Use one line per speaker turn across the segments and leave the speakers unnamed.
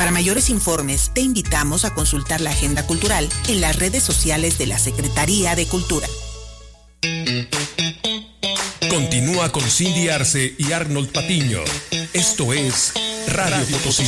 Para mayores informes, te invitamos a consultar la agenda cultural en las redes sociales de la Secretaría de Cultura.
Continúa con Cindy Arce y Arnold Patiño. Esto es Radio Potosí.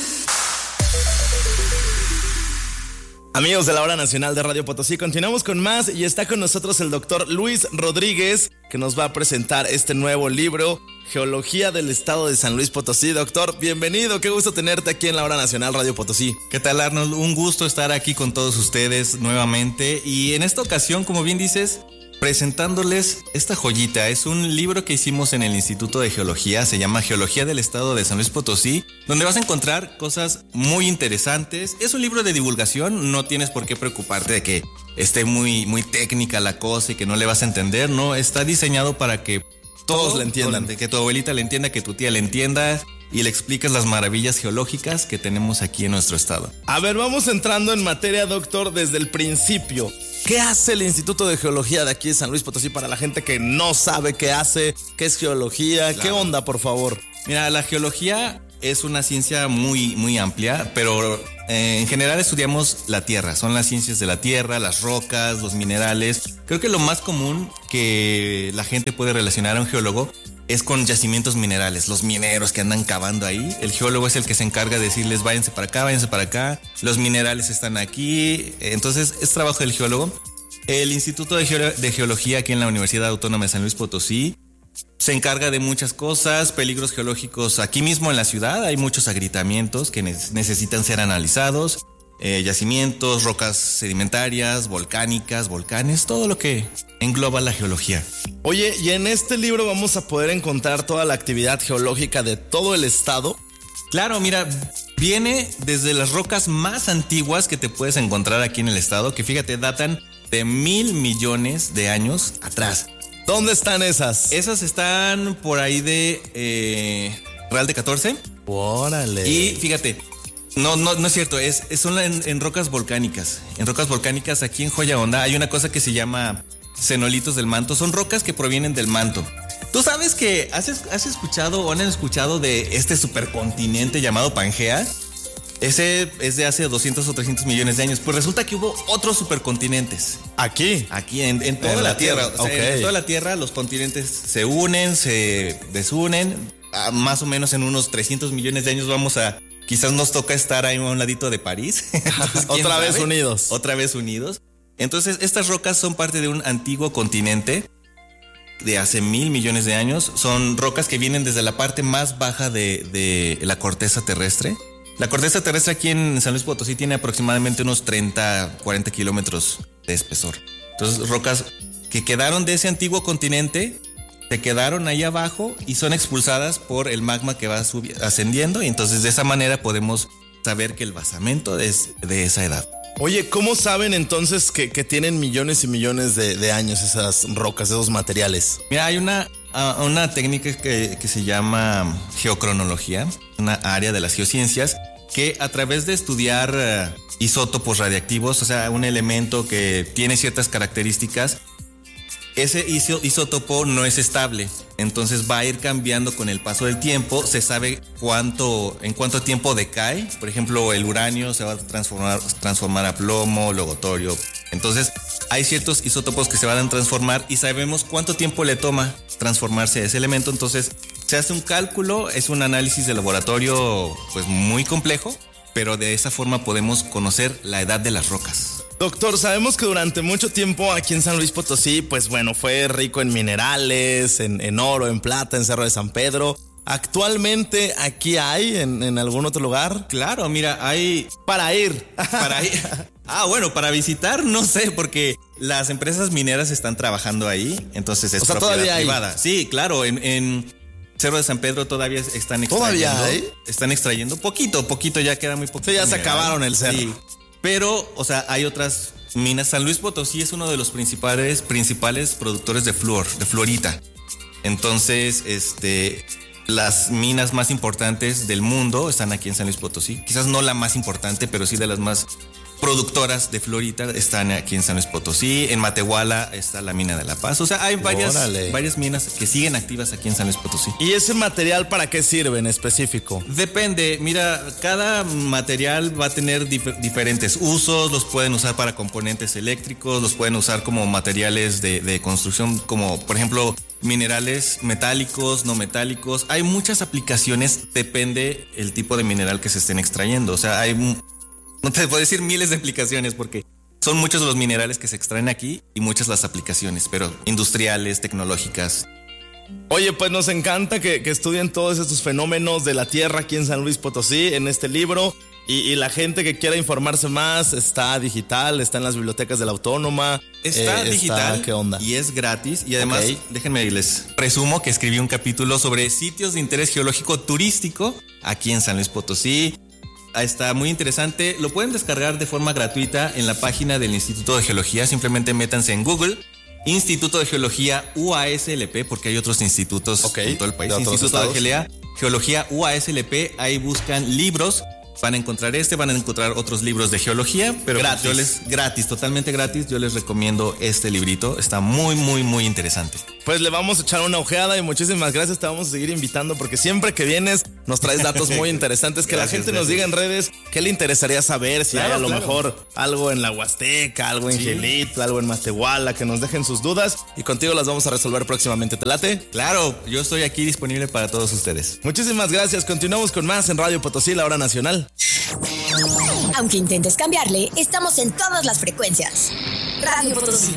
Amigos de la Hora Nacional de Radio Potosí, continuamos con más y está con nosotros el doctor Luis Rodríguez, que nos va a presentar este nuevo libro, Geología del Estado de San Luis Potosí. Doctor, bienvenido, qué gusto tenerte aquí en la Hora Nacional Radio Potosí.
¿Qué tal, Arnold? Un gusto estar aquí con todos ustedes nuevamente y en esta ocasión, como bien dices, presentándoles esta joyita. Es un libro que hicimos en el Instituto de Geología, se llama Geología del Estado de San Luis Potosí, donde vas a encontrar cosas muy interesantes. Es un libro de divulgación, no tienes por qué preocuparte de que esté muy técnica la cosa y que no le vas a entender, no, está diseñado para que
todos le entiendan.
Que tu abuelita le entienda, que tu tía le entienda y le explicas las maravillas geológicas que tenemos aquí en nuestro estado.
A ver, vamos entrando en materia, doctor, desde el principio. ¿Qué hace el Instituto de Geología de aquí de San Luis Potosí para la gente que no sabe qué hace, qué es geología? Claro. ¿Qué onda, por favor?
Mira, la geología es una ciencia muy amplia, pero en general estudiamos la tierra. Son las ciencias de la tierra, las rocas, los minerales. Creo que lo más común que la gente puede relacionar a un geólogo es con yacimientos minerales, los mineros que andan cavando ahí. El geólogo es el que se encarga de decirles váyanse para acá, los minerales están aquí. Entonces es trabajo del geólogo. El Instituto de Geología aquí en la Universidad Autónoma de San Luis Potosí se encarga de muchas cosas, peligros geológicos aquí mismo en la ciudad. Hay muchos agrietamientos que necesitan ser analizados, yacimientos, rocas sedimentarias, volcánicas, volcanes, todo lo que engloba la geología.
Oye, y en este libro vamos a poder encontrar toda la actividad geológica de todo el estado.
Claro, mira, viene desde las rocas más antiguas que te puedes encontrar aquí en el estado, que fíjate, datan de 1,000 millones de años atrás.
¿Dónde están esas?
Esas están por ahí de Real de 14.
¡Órale!
Y fíjate, no es cierto, son en rocas volcánicas. En rocas volcánicas aquí en Joya Honda hay una cosa que se llama cenolitos del manto. Son rocas que provienen del manto. ¿Tú sabes que has escuchado o han escuchado de este supercontinente llamado Pangea? Ese es de hace 200 o 300 millones de años. Pues resulta que hubo otros supercontinentes.
¿Aquí?
Aquí, en toda la Tierra. O sea,
okay.
En toda la Tierra los continentes se unen, se desunen. Más o menos en unos 300 millones de años quizás nos toca estar ahí a un ladito de París. Entonces,
Otra vez unidos.
Otra vez unidos. Entonces, estas rocas son parte de un antiguo continente de hace 1,000 millones de años. Son rocas que vienen desde la parte más baja de la corteza terrestre. La corteza terrestre aquí en San Luis Potosí tiene aproximadamente unos 30, 40 kilómetros de espesor. Entonces, rocas que quedaron de ese antiguo continente, se quedaron ahí abajo y son expulsadas por el magma que va ascendiendo. Y entonces, de esa manera podemos saber que el basamento es de esa edad.
Oye, ¿cómo saben entonces que tienen millones y millones de años esas rocas, esos materiales?
Mira, hay una técnica que se llama geocronología, una área de las geociencias, que a través de estudiar isótopos radiactivos, o sea, un elemento que tiene ciertas características, ese isótopo no es estable, entonces va a ir cambiando con el paso del tiempo. Se sabe en cuánto tiempo decae. Por ejemplo, el uranio se va a transformar a plomo, luego torio. Entonces, hay ciertos isótopos que se van a transformar y sabemos cuánto tiempo le toma transformarse a ese elemento. Entonces, se hace un cálculo, es un análisis de laboratorio pues muy complejo, pero de esa forma podemos conocer la edad de las rocas.
Doctor, sabemos que durante mucho tiempo aquí en San Luis Potosí, pues bueno, fue rico en minerales, en oro, en plata, en Cerro de San Pedro. ¿Actualmente aquí hay en algún otro lugar?
Claro, mira, hay...
Para ir.
Bueno, para visitar, no sé, porque las empresas mineras están trabajando ahí, entonces es propiedad privada. Sí, claro, en Cerro de San Pedro todavía están extrayendo.
¿Todavía hay?
Están extrayendo poquito, ya queda muy poquito.
Sí, ya se acabaron el cerro. Sí.
Pero, o sea, hay otras minas. San Luis Potosí es uno de los principales productores de fluorita. Entonces, las minas más importantes del mundo están aquí en San Luis Potosí. Quizás no la más importante, pero sí de las más productoras de fluorita están aquí en San Luis Potosí. En Matehuala está la mina de La Paz. O sea, hay varias minas que siguen activas aquí en San Luis Potosí.
¿Y ese material para qué sirve en específico?
Depende, mira, cada material va a tener diferentes usos. Los pueden usar para componentes eléctricos, los pueden usar como materiales de construcción, como por ejemplo minerales metálicos, no metálicos. Hay muchas aplicaciones, depende el tipo de mineral que se estén extrayendo. O sea, no te puedo decir miles de aplicaciones porque son muchos los minerales que se extraen aquí y muchas las aplicaciones, pero industriales, tecnológicas.
Oye, pues nos encanta que estudien todos estos fenómenos de la tierra aquí en San Luis Potosí en este libro. Y la gente que quiera informarse más, está digital, está en las bibliotecas de la Autónoma.
Está digital.
¿Qué onda?
Y es gratis. Y además, déjenme les presumo que escribí un capítulo sobre sitios de interés geológico turístico aquí en San Luis Potosí. Está muy interesante. Lo pueden descargar de forma gratuita en la página del Instituto de Geología. Simplemente métanse en Google, Instituto de Geología UASLP, porque hay otros institutos en todo el país. Instituto de Geología UASLP. Ahí buscan libros. Van a encontrar van a encontrar otros libros de geología, pero gratis, totalmente gratis. Yo les recomiendo este librito, está muy, muy, muy interesante.
Pues le vamos a echar una ojeada y muchísimas gracias, te vamos a seguir invitando porque siempre que vienes nos traes datos muy interesantes. Que gracias, la gente nos diga en redes qué le interesaría saber, si hay a lo mejor algo en la Huasteca, algo en Gilitla, algo en Matehuala, que nos dejen sus dudas y contigo las vamos a resolver próximamente. ¿Te late?
Claro, yo estoy aquí disponible para todos ustedes.
Muchísimas gracias, continuamos con más en Radio Potosí, la hora nacional.
Aunque intentes cambiarle, estamos en todas las frecuencias. Radio Potosí.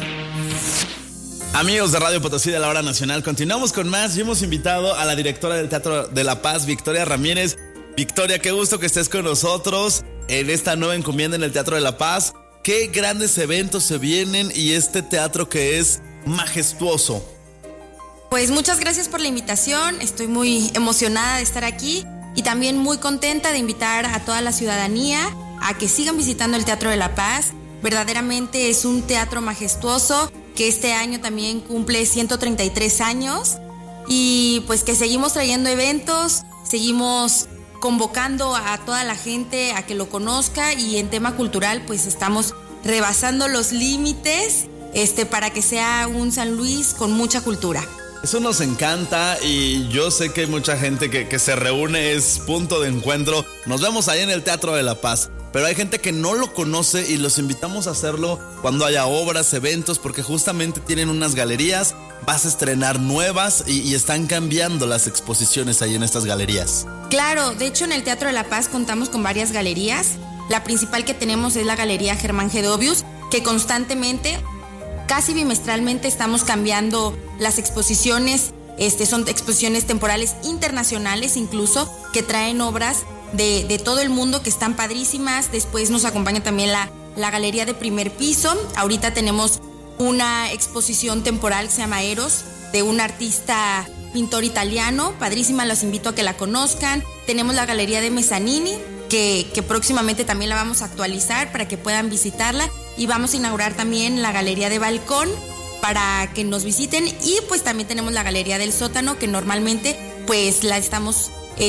Amigos de Radio Potosí de la Hora Nacional, continuamos con más y hemos invitado a la directora del Teatro de La Paz, Victoria Ramírez. Victoria, qué gusto que estés con nosotros en esta nueva encomienda en el Teatro de La Paz. Qué grandes eventos se vienen y este teatro que es majestuoso.
Pues muchas gracias por la invitación, estoy muy emocionada de estar aquí y también muy contenta de invitar a toda la ciudadanía a que sigan visitando el Teatro de La Paz. Verdaderamente es un teatro majestuoso que este año también cumple 133 años y pues que seguimos trayendo eventos, seguimos convocando a toda la gente a que lo conozca y en tema cultural pues estamos rebasando los límites para que sea un San Luis con mucha cultura.
Eso nos encanta y yo sé que hay mucha gente que se reúne, es punto de encuentro. Nos vemos ahí en el Teatro de La Paz, pero hay gente que no lo conoce y los invitamos a hacerlo cuando haya obras, eventos, porque justamente tienen unas galerías, vas a estrenar nuevas y están cambiando las exposiciones ahí en estas galerías.
Claro, de hecho en el Teatro de La Paz contamos con varias galerías. La principal que tenemos es la Galería Germán Gedovius, que constantemente, casi bimestralmente estamos cambiando las exposiciones, son exposiciones temporales internacionales incluso, que traen obras de todo el mundo que están padrísimas. Después nos acompaña también la Galería de Primer Piso. Ahorita tenemos una exposición temporal que se llama Eros, de un artista pintor italiano, padrísima, los invito a que la conozcan. Tenemos la Galería de Mezzanini, que próximamente también la vamos a actualizar para que puedan visitarla. Y vamos a inaugurar también la Galería de Balcón para que nos visiten. Y pues también tenemos la Galería del Sótano, que normalmente pues la estamos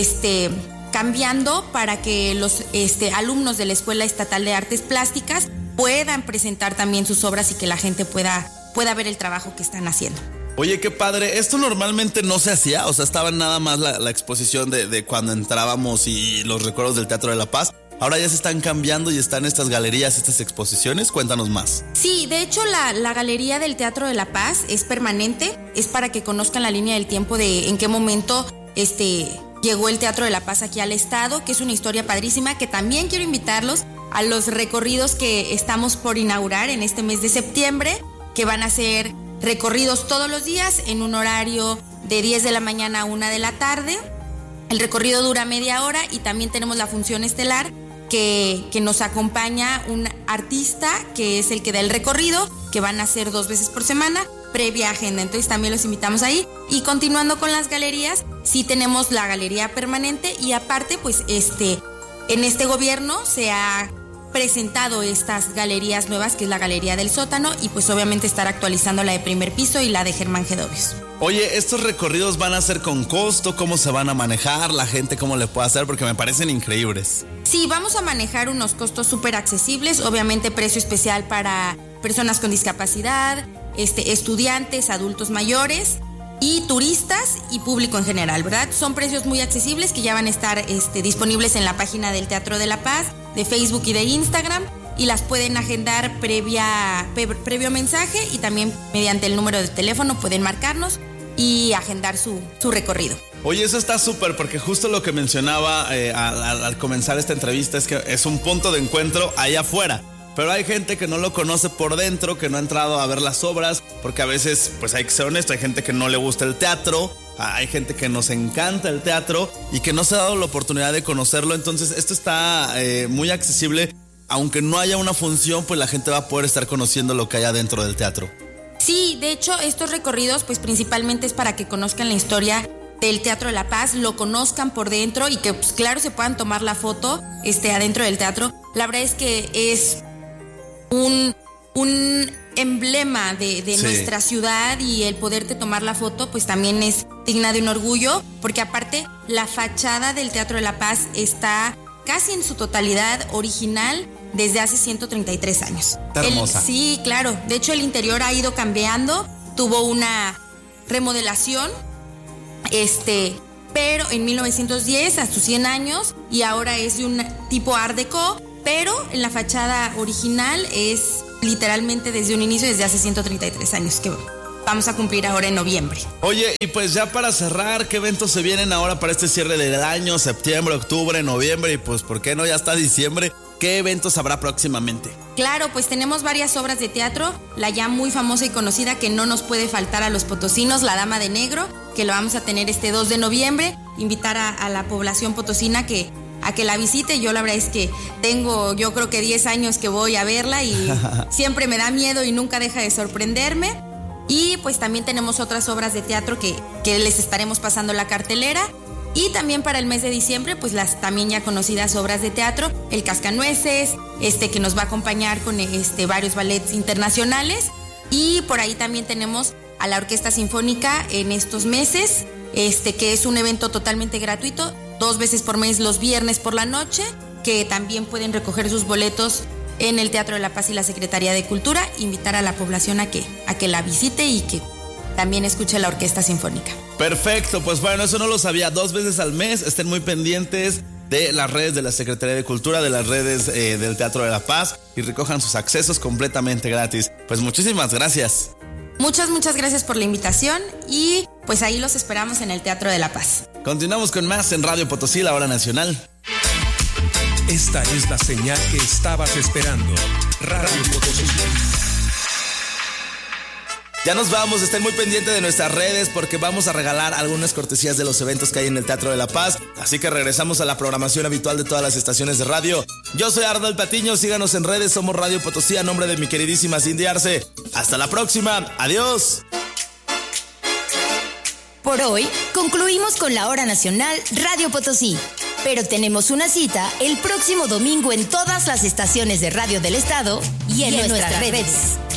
cambiando para que los alumnos de la Escuela Estatal de Artes Plásticas puedan presentar también sus obras y que la gente pueda ver el trabajo que están haciendo.
Oye, qué padre, esto normalmente no se hacía, o sea, estaba nada más la exposición de cuando entrábamos y los recuerdos del Teatro de La Paz. Ahora ya se están cambiando y están estas galerías, estas exposiciones. Cuéntanos más.
Sí, de hecho la Galería del Teatro de La Paz es permanente, es para que conozcan la línea del tiempo de en qué momento llegó el Teatro de La Paz aquí al estado, que es una historia padrísima, que también quiero invitarlos a los recorridos que estamos por inaugurar en este mes de septiembre, que van a ser recorridos todos los días en un horario de 10 de la mañana a 1 de la tarde. El recorrido dura media hora y también tenemos la función estelar que nos acompaña un artista que es el que da el recorrido, que van a ser 2 veces por semana, previa agenda. Entonces también los invitamos ahí. Y continuando con las galerías, sí tenemos la galería permanente y aparte pues en este gobierno se ha presentado estas galerías nuevas, que es la Galería del Sótano, y pues obviamente estar actualizando la de primer piso y la de Germán Gedovius.
Oye, ¿estos recorridos van a ser con costo? ¿Cómo se van a manejar? ¿La gente cómo le puede hacer? Porque me parecen increíbles.
Sí, vamos a manejar unos costos súper accesibles, obviamente precio especial para personas con discapacidad, estudiantes, adultos mayores y turistas y público en general, ¿verdad? Son precios muy accesibles que ya van a estar disponibles en la página del Teatro de la Paz, de Facebook y de Instagram, y las pueden agendar previo mensaje, y también mediante el número de teléfono pueden marcarnos y agendar su recorrido.
Oye, eso está súper, porque justo lo que mencionaba al comenzar esta entrevista es que es un punto de encuentro allá afuera. Pero hay gente que no lo conoce por dentro, que no ha entrado a ver las obras, porque a veces, pues hay que ser honesto, hay gente que no le gusta el teatro, hay gente que nos encanta el teatro y que no se ha dado la oportunidad de conocerlo. Entonces esto está muy accesible, aunque no haya una función, pues la gente va a poder estar conociendo lo que hay adentro del teatro.
Sí, de hecho estos recorridos pues principalmente es para que conozcan la historia del Teatro de la Paz, lo conozcan por dentro y que pues claro se puedan tomar la foto adentro del teatro. La verdad es que es un emblema de sí, nuestra ciudad, y el poderte tomar la foto pues también es digna de un orgullo, porque aparte la fachada del Teatro de la Paz está casi en su totalidad original desde hace 133 años.
Está hermosa.
Sí, claro. De hecho, el interior ha ido cambiando, tuvo una remodelación, pero en 1910, a sus 100 años, y ahora es de un tipo Art Deco, pero en la fachada original es literalmente desde un inicio, desde hace 133 años, que vamos a cumplir ahora en noviembre.
Oye, y pues ya para cerrar, ¿qué eventos se vienen ahora para este cierre del año? Septiembre, octubre, noviembre, y pues ¿por qué no? Ya está diciembre. ¿Qué eventos habrá próximamente?
Claro, pues tenemos varias obras de teatro, la ya muy famosa y conocida que no nos puede faltar a los potosinos, La Dama de Negro, que lo vamos a tener este 2 de noviembre, invitar a la población potosina a que la visite. Yo la verdad es que tengo, yo creo que 10 años que voy a verla y siempre me da miedo y nunca deja de sorprenderme. Y pues también tenemos otras obras de teatro que les estaremos pasando la cartelera. Y también para el mes de diciembre, pues las también ya conocidas obras de teatro, El Cascanueces, que nos va a acompañar con varios ballets internacionales. Y por ahí también tenemos a la Orquesta Sinfónica en estos meses, que es un evento totalmente gratuito, 2 veces por mes los viernes por la noche, que también pueden recoger sus boletos en el Teatro de la Paz y la Secretaría de Cultura. Invitar a la población a que la visite y que también escuche la Orquesta Sinfónica.
Perfecto, pues bueno, eso no lo sabía. 2 veces al mes, estén muy pendientes de las redes de la Secretaría de Cultura, de las redes del Teatro de la Paz, y recojan sus accesos completamente gratis. Pues muchísimas gracias.
Muchas gracias por la invitación, y pues ahí los esperamos en el Teatro de la Paz.
Continuamos con más en Radio Potosí, la hora nacional.
Esta es la señal que estabas esperando. Radio Potosí.
Ya nos vamos, estén muy pendientes de nuestras redes porque vamos a regalar algunas cortesías de los eventos que hay en el Teatro de la Paz. Así que regresamos a la programación habitual de todas las estaciones de radio. Yo soy Arnold Patiño, síganos en redes, somos Radio Potosí, a nombre de mi queridísima Cindy Arce. Hasta la próxima, adiós.
Por hoy concluimos con la hora nacional Radio Potosí, pero tenemos una cita el próximo domingo en todas las estaciones de radio del estado y en nuestras redes.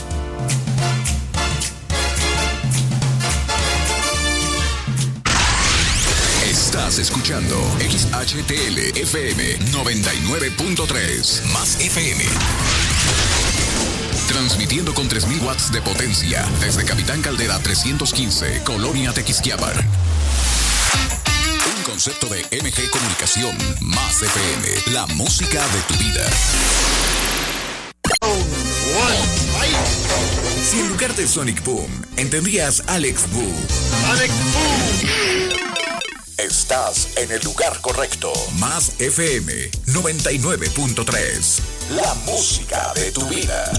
Estás escuchando XHTL FM 99.3 más FM. Transmitiendo con 3000 watts de potencia desde Capitán Caldera 315, Colonia Tequisquiapan. Un concepto de MG Comunicación más FM, la música de tu vida. Si en lugar de Sonic Boom entendías Alex Boo. ¡Alex Boo! Estás en el lugar correcto. Más FM 99.3. La música de tu vida.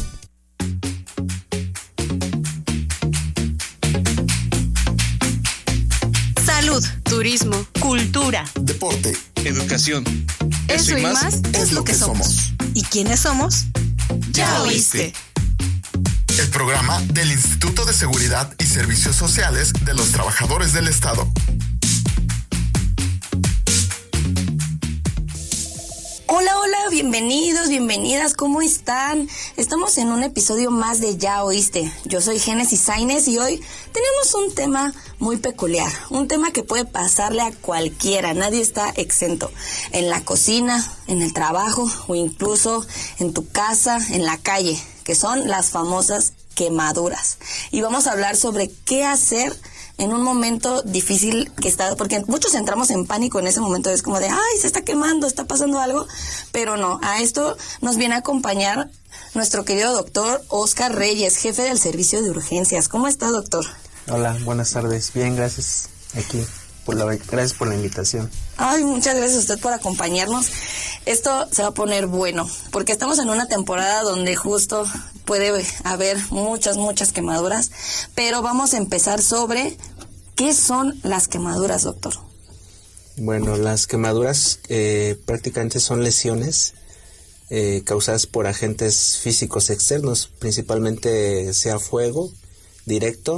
Salud, turismo, cultura,
deporte, educación.
Eso y más es lo que somos. ¿Y quiénes somos? Ya oíste.
El programa del Instituto de Seguridad y Servicios Sociales de los Trabajadores del Estado.
Hola, bienvenidos, bienvenidas, ¿cómo están? Estamos en un episodio más de Ya Oíste. Yo soy Génesis Sainz y hoy tenemos un tema muy peculiar, un tema que puede pasarle a cualquiera, nadie está exento. En la cocina, en el trabajo o incluso en tu casa, en la calle, que son las famosas quemaduras. Y vamos a hablar sobre qué hacer en un momento difícil que está, porque muchos entramos en pánico en ese momento, es como de, ay, se está quemando, está pasando algo, pero no, a esto nos viene a acompañar nuestro querido doctor Oscar Reyes, jefe del servicio de urgencias. ¿Cómo está, doctor?
Hola, buenas tardes, bien, gracias, aquí, gracias por la invitación.
Ay, muchas gracias a usted por acompañarnos. Esto se va a poner bueno, porque estamos en una temporada donde justo puede haber muchas quemaduras, pero vamos a empezar sobre ¿qué son las quemaduras, doctor?
Bueno, las quemaduras prácticamente son lesiones causadas por agentes físicos externos, principalmente sea fuego directo,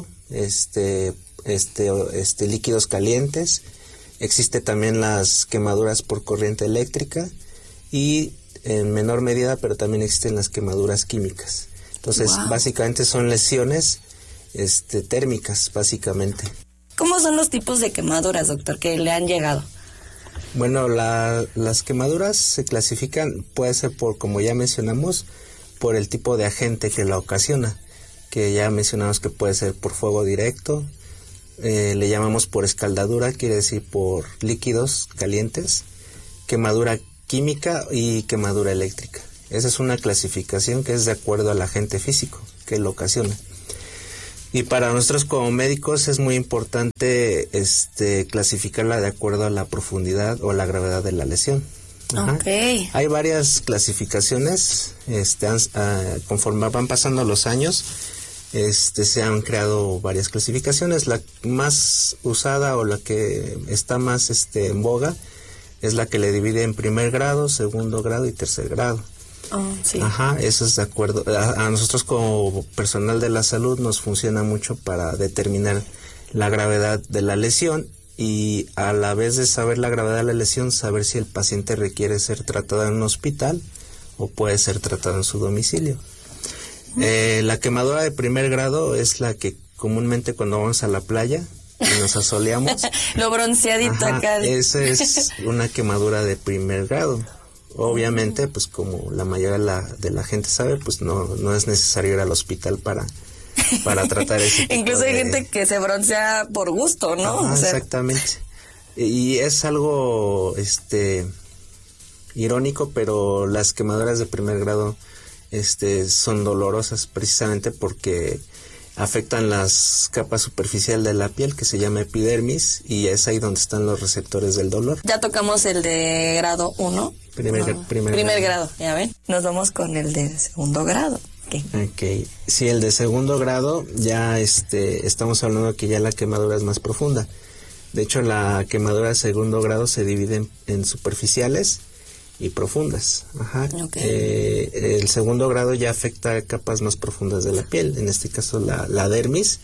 líquidos calientes. Existe también las quemaduras por corriente eléctrica y en menor medida, pero también existen las quemaduras químicas. Entonces, básicamente son lesiones térmicas, básicamente.
¿Cómo son los tipos de quemaduras, doctor, que le han llegado?
Bueno, las quemaduras se clasifican, puede ser por, como ya mencionamos, por el tipo de agente que la ocasiona, que ya mencionamos que puede ser por fuego directo, le llamamos por escaldadura, quiere decir por líquidos calientes, quemadura química y quemadura eléctrica. Esa es una clasificación que es de acuerdo al agente físico que lo ocasiona. Y para nosotros como médicos es muy importante clasificarla de acuerdo a la profundidad o la gravedad de la lesión.
Okay.
Hay varias clasificaciones, conforme van pasando los años, se han creado varias clasificaciones. La más usada o la que está más en boga es la que le divide en primer grado, segundo grado y tercer grado.
Sí.
Eso es de acuerdo. A nosotros como personal de la salud nos funciona mucho para determinar la gravedad de la lesión y a la vez de saber la gravedad de la lesión, saber si el paciente requiere ser tratado en un hospital o puede ser tratado en su domicilio. La quemadura de primer grado es la que comúnmente cuando vamos a la playa y nos asoleamos.
Lo bronceadito acá.
Esa es una quemadura de primer grado. Obviamente, pues como la mayoría de la gente sabe, pues no es necesario ir al hospital para tratar ese tipo.
Incluso hay gente que se broncea por gusto, ¿no?
Exactamente. Y es algo irónico, pero las quemaduras de primer grado son dolorosas precisamente porque afectan las capas superficiales de la piel, que se llama epidermis, y es ahí donde están los receptores del dolor.
Ya tocamos el de grado 1. Primer grado, ya ven. Nos vamos con el de segundo grado.
Okay. Sí, el de segundo grado ya estamos hablando que ya la quemadura es más profunda. De hecho, la quemadura de segundo grado se divide en superficiales y profundas. Okay. El segundo grado ya afecta capas más profundas de la piel, en este caso la dermis.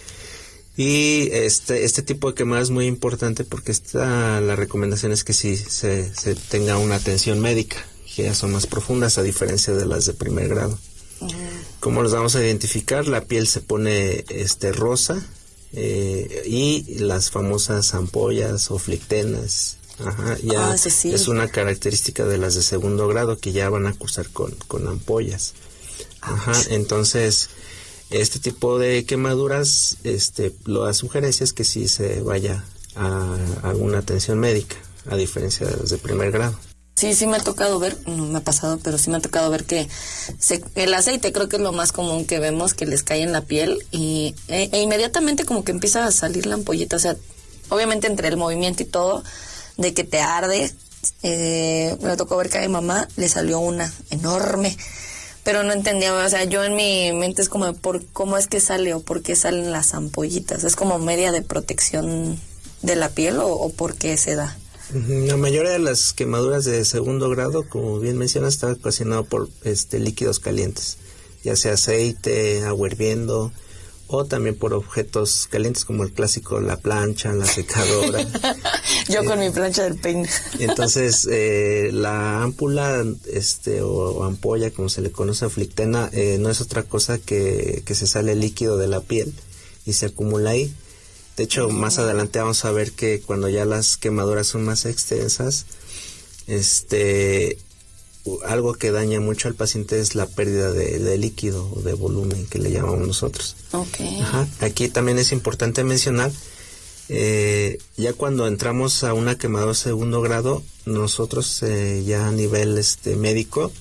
Y este tipo de quemada es muy importante porque la recomendación es que sí se tenga una atención médica, que ya son más profundas a diferencia de las de primer grado. ¿Cómo los vamos a identificar? La piel se pone rosa y las famosas ampollas o flictenas. Sí. Es una característica de las de segundo grado que ya van a cursar con ampollas. Entonces este tipo de quemaduras, la sugerencia es que sí se vaya a alguna atención médica, a diferencia de las de primer grado.
Sí me ha tocado ver, no me ha pasado, pero sí me ha tocado ver que el aceite creo que es lo más común que vemos, que les cae en la piel e inmediatamente como que empieza a salir la ampollita, o sea, obviamente entre el movimiento y todo, de que te arde, me tocó ver que a mi mamá le salió una enorme, pero no entendía, o sea, yo en mi mente es como por cómo es que sale o por qué salen las ampollitas, es como media de protección de la piel o por qué se da.
La mayoría de las quemaduras de segundo grado, como bien mencionas, está ocasionado por líquidos calientes, ya sea aceite, agua hirviendo o también por objetos calientes como el clásico, la plancha, la secadora.
Yo con mi plancha del peine.
Entonces, la ámpula o ampolla, como se le conoce, aflictena, no es otra cosa que se sale líquido de la piel y se acumula ahí. De hecho, más adelante vamos a ver que cuando ya las quemaduras son más extensas, algo que daña mucho al paciente es la pérdida de líquido o de volumen, que le llamamos nosotros.
Okay.
Ajá. Aquí también es importante mencionar, ya cuando entramos a una quemadura segundo grado, nosotros ya a nivel médico,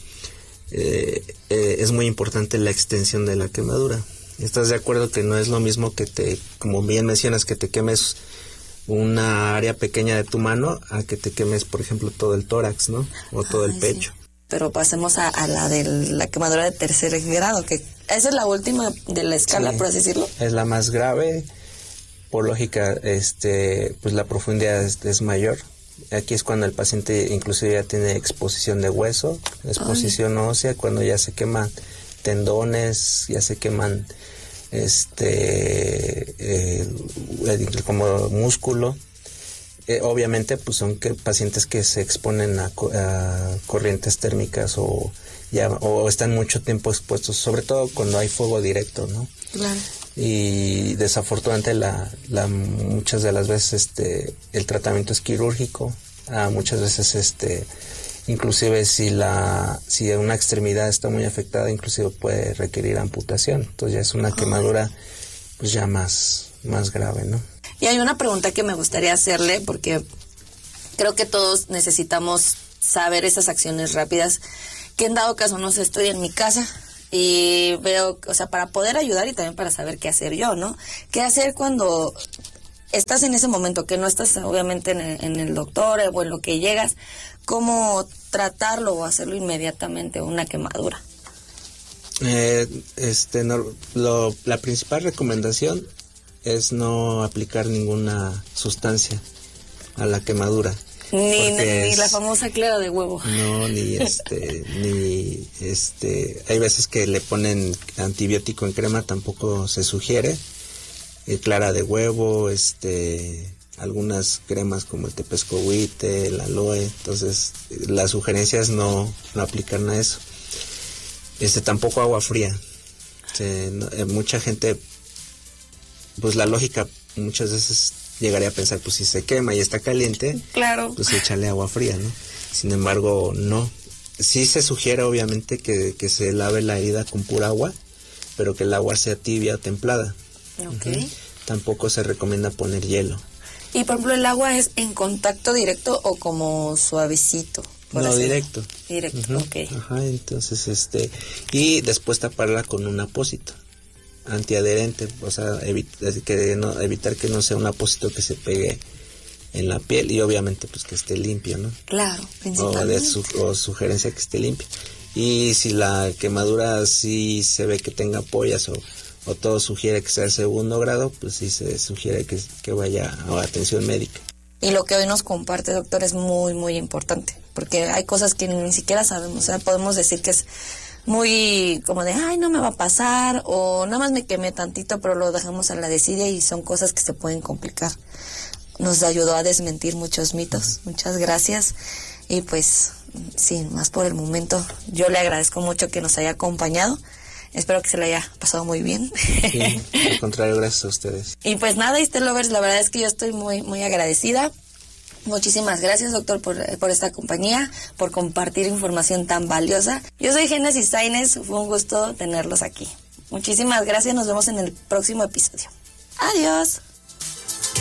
es muy importante la extensión de la quemadura. ¿Estás de acuerdo que no es lo mismo que como bien mencionas, que te quemes una área pequeña de tu mano a que te quemes, por ejemplo, todo el tórax, ¿no? O todo el pecho.
Sí. Pero pasemos a la de la quemadura de tercer grado, que esa es la última de la escala, por así decirlo.
Es la más grave. Por lógica, pues la profundidad es mayor. Aquí es cuando el paciente inclusive ya tiene exposición de hueso, exposición ósea, cuando ya se queman tendones, ya se queman como músculo. Obviamente pues son pacientes que se exponen a corrientes térmicas o están mucho tiempo expuestos, sobre todo cuando hay fuego directo, ¿no?
Claro.
Y desafortunadamente muchas de las veces el tratamiento es quirúrgico. Muchas veces inclusive si una extremidad está muy afectada, inclusive puede requerir amputación. Entonces ya es una quemadura pues ya más grave, ¿no?
Y hay una pregunta que me gustaría hacerle, porque creo que todos necesitamos saber esas acciones rápidas, que en dado caso, no sé, estoy en mi casa y veo, o sea, para poder ayudar y también para saber qué hacer yo, ¿no? ¿Qué hacer cuando estás en ese momento, que no estás obviamente en el doctor o en lo que llegas? ¿Cómo tratarlo o hacerlo inmediatamente, una quemadura?
La principal recomendación es no aplicar ninguna sustancia a la quemadura.
Ni la famosa clara de huevo.
No, hay veces que le ponen antibiótico en crema, tampoco se sugiere. Clara de huevo, algunas cremas como el tepescohuite, el aloe. Entonces, la sugerencia es no aplicar nada de eso. Tampoco agua fría. Mucha gente, pues la lógica muchas veces llegaría a pensar, pues si se quema y está caliente,
claro,
pues échale agua fría, ¿no? Sin embargo, no. Sí se sugiere obviamente que se lave la herida con pura agua, pero que el agua sea tibia o templada.
Okay.
Tampoco se recomienda poner hielo.
Y por ejemplo, ¿el agua es en contacto directo o como suavecito?
No, directo.
Directo, ok.
Ajá, entonces y después taparla con un apósito antiadherente, o sea, evitar que no sea un apósito que se pegue en la piel, y obviamente pues que esté limpio, ¿no?
Claro, principalmente.
O sugerencia que esté limpio. Y si la quemadura sí se ve que tenga ampollas o todo sugiere que sea el segundo grado, pues sí se sugiere que vaya a atención médica.
Y lo que hoy nos comparte, doctor, es muy, muy importante, porque hay cosas que ni siquiera sabemos. O sea, podemos decir que es muy como de, ay, no me va a pasar, o nada más me quemé tantito, pero lo dejamos a la desidia y son cosas que se pueden complicar. Nos ayudó a desmentir muchos mitos. Muchas gracias. Y pues, sin más por el momento, yo le agradezco mucho que nos haya acompañado. Espero que se le haya pasado muy bien.
Sí, al contrario, gracias a ustedes.
Y pues nada, Lovers, la verdad es que yo estoy muy, muy agradecida. Muchísimas gracias, doctor, por esta compañía, por compartir información tan valiosa. Yo soy Génesis Sainz, fue un gusto tenerlos aquí. Muchísimas gracias, nos vemos en el próximo episodio. Adiós.